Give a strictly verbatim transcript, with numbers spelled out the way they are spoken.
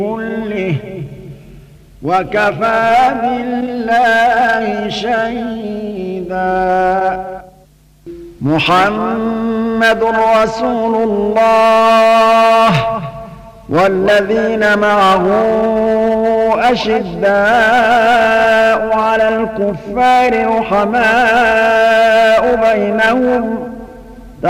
كله وكفى بالله شهيدا. محمد رسول الله والذين معه أشداء على الكفار رحماء بينهم